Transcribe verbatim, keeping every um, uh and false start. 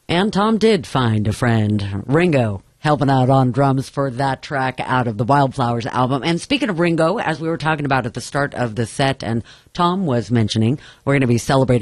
And Tom did find a friend, Ringo, helping out on drums for that track out of the Wildflowers album. And speaking of Ringo, as we were talking about at the start of the set, and Tom was mentioning, we're going to be celebrating